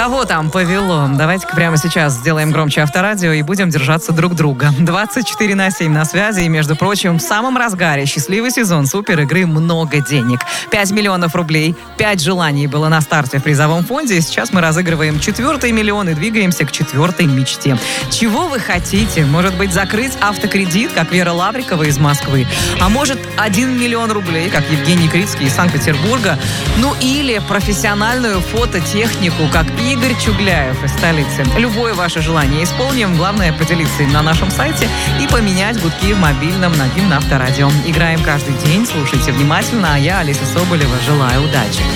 Кого там повело? Давайте-ка прямо сейчас сделаем громче авторадио и будем держаться друг друга. 24/7 на связи и, между прочим, в самом разгаре счастливый сезон супер игры «Много денег». 5 миллионов рублей, 5 желаний было на старте в призовом фонде, и сейчас мы разыгрываем 4-й миллион и двигаемся к 4-й мечте. Чего вы хотите? Может быть, закрыть автокредит, как Вера Лаврикова из Москвы? А может, 1 миллион рублей, как Евгений Крицкий из Санкт-Петербурга? Ну или профессиональную фототехнику, как Игорь Чугляев из столицы. Любое ваше желание исполним. Главное поделиться им на нашем сайте и поменять гудки в мобильном на гимн Авторадио. Играем каждый день. Слушайте внимательно. А я, Алиса Соболева, желаю удачи.